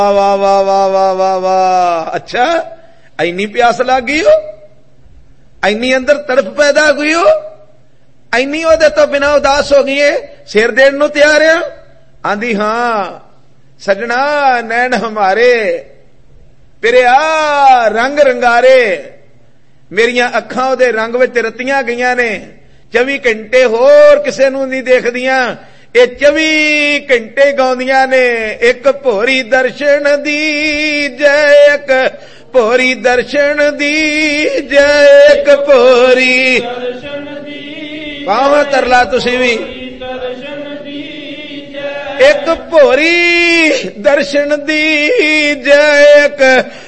वाह वाह वाह वाह वाह वाह वाह। अच्छा इन्नी प्यास लग गई हो, इन्नी अंदर तड़प पैदा हुई हो, इन्नी ओदे तो बिना उदास हो गई है, सिर देण नूं तैयार है। आंदी हां सजना नैन हमारे पिरिया रंग रंगारे, मेरिया अखां ओदे रंग विच रतियां गईयां ने। 24 घंटे होर किसे नूं नहीं देखदियां, ये 24 घंटे गाउंदियां ने एक भोरी दर्शन दी जय, एक भोरी दर्शन दी जय, एक भोरी दर्शन दी। पावां तरला तुसी भी एक भोरी दर्शन दी जय, एक